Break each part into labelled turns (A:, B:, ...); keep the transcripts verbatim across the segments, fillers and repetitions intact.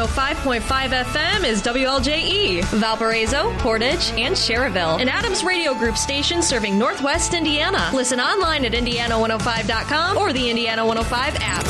A: oh five point five F M is W L J E, Valparaiso, Portage, and Cherryville, an Adams Radio Group station serving Northwest Indiana. Listen online at Indiana one oh five dot com or the Indiana one oh five app.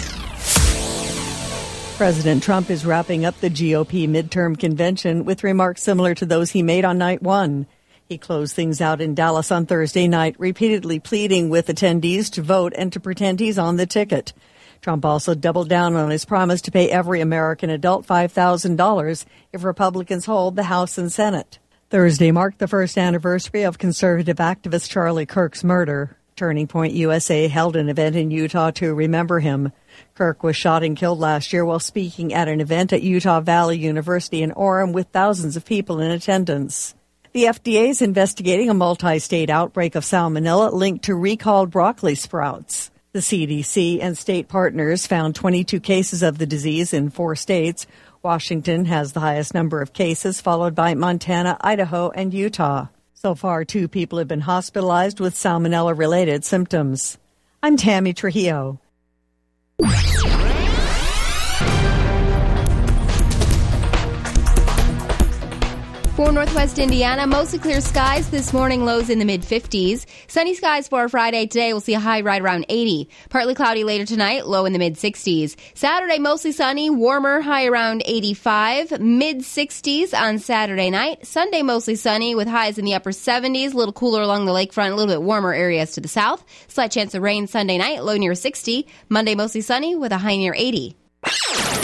B: President Trump is wrapping up the G O P midterm convention with remarks similar to those he made on night one. He closed things out in Dallas on Thursday night, repeatedly pleading with attendees to vote and to pretend he's on the ticket. Trump also doubled down on his promise to pay every American adult five thousand dollars if Republicans hold the House and Senate. Thursday marked the first anniversary of conservative activist Charlie Kirk's murder. Turning Point U S A held an event in Utah to remember him. Kirk was shot and killed last year while speaking at an event at Utah Valley University in Orem with thousands of people in attendance. The F D A is investigating a multi-state outbreak of salmonella linked to recalled broccoli sprouts. The C D C and state partners found twenty-two cases of the disease in four states. Washington has the highest number of cases, followed by Montana, Idaho, and Utah. So far, two people have been hospitalized with salmonella-related symptoms. I'm Tammy Trujillo.
C: For Northwest Indiana, mostly clear skies this morning, lows in the mid-fifties. Sunny skies for Friday today. We'll see a high right around eighty. Partly cloudy later tonight, low in the mid-sixties. Saturday, mostly sunny, warmer, high around eighty-five. Mid-sixties on Saturday night. Sunday, mostly sunny with highs in the upper seventies. A little cooler along the lakefront, a little bit warmer areas to the south. Slight chance of rain Sunday night, low near sixty. Monday, mostly sunny with a high near eighty.